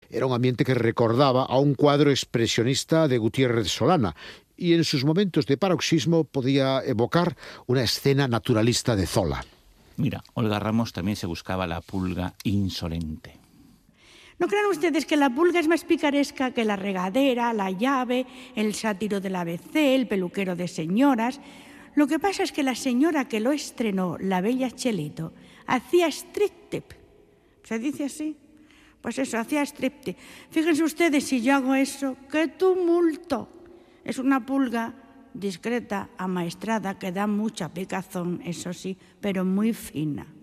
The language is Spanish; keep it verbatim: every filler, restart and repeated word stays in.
Era un ambiente que recordaba a un cuadro expresionista de Gutiérrez Solana y en sus momentos de paroxismo podía evocar una escena naturalista de Zola. Mira, Olga Ramos también se buscaba la pulga insolente. ¿No crean ustedes que la pulga es más picaresca que la regadera, la llave, el sátiro del A B C, el peluquero de señoras? Lo que pasa es que la señora que lo estrenó, la bella Chelito, hacía striptease. ¿Se dice así? Pues eso, hacía striptease. Fíjense ustedes, si yo hago eso, ¡qué tumulto! Es una pulga discreta, amaestrada, que da mucha picazón, eso sí, pero muy fina.